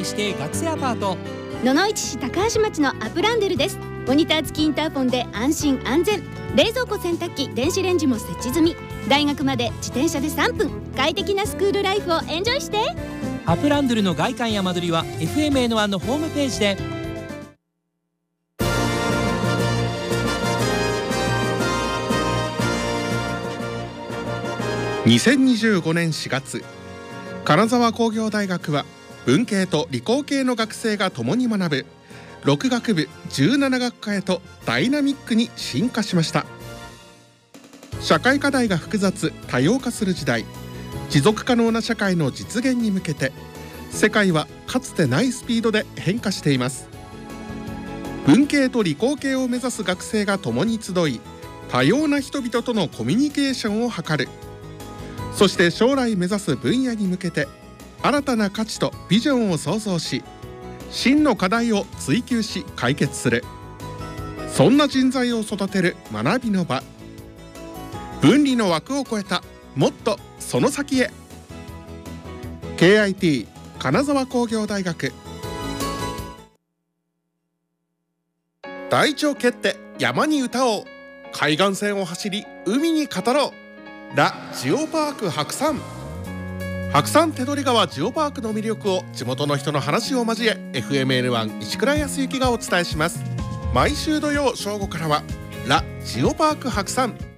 指定学生アパート。 野々市市高橋町のアプランデルです。モニター付きインターフォンで安心安全、冷蔵庫、洗濯機、電子レンジも設置済み。大学まで自転車で3分、快適なスクールライフをエンジョイして。 アプランドルの外観や間取りは FMN1 のホームページで。 2025年4月、金沢工業大学は文系と理工系の学生が共に学ぶ6学部17学科へとダイナミックに進化しました。社会課題が複雑多様化する時代、持続可能な社会の実現に向けて世界はかつてないスピードで変化しています。文系と理工系を目指す学生が共に集い、多様な人々とのコミュニケーションを図る。そして将来目指す分野に向けて新たな価値とビジョンを創造し、真の課題を追求し解決する。そんな人材を育てる学びの場。分離の枠を超えたもっとその先へ。 KIT 金沢工業大学。大腸蹴って山に歌おう、海岸線を走り海に語ろう。ラ・ジオパーク白山。白山手取川ジオパークの魅力を地元の人の話を交え FMN1 石倉康之がお伝えします。毎週土曜正午からはラ・ジオパーク白山。